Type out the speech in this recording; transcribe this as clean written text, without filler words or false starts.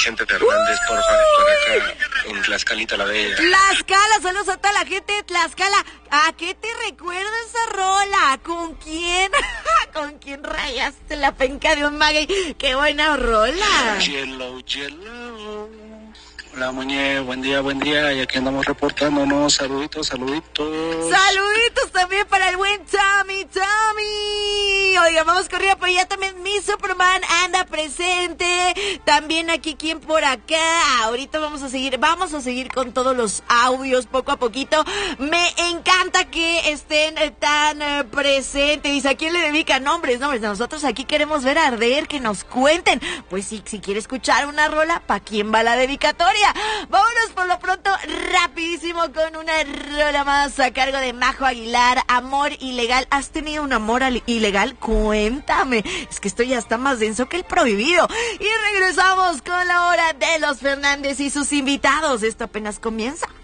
Vicente Fernández, por acá en Tlaxcalita la Bella. Tlaxcala, saludos a toda la gente de Tlaxcala. ¿A qué te recuerda esa rola? ¿Con quién? ¿Con quién rayaste la penca de un maguey? ¡Qué buena rola! Yellow, yellow. Hola, Muñe, buen día, y aquí andamos reportándonos, saluditos. Saluditos también para el buen Tommy. Oiga, vamos corriendo, pero ya también mi Superman anda presente. También aquí, ¿quién por acá? Ahorita vamos a seguir con todos los audios poco a poquito. Me encanta que estén tan presentes. Dice, ¿a quién le dedican nombres? Nosotros aquí queremos ver arder, que nos cuenten. Pues si quiere escuchar una rola, ¿pa' quién va la dedicatoria? Vámonos por lo pronto rapidísimo con una rola más a cargo de Majo Aguilar, Amor Ilegal. ¿Has tenido un amor ilegal? Cuéntame, es que esto ya está más denso que el prohibido. Y regresamos con la hora de los Fernández y sus invitados. Esto apenas comienza.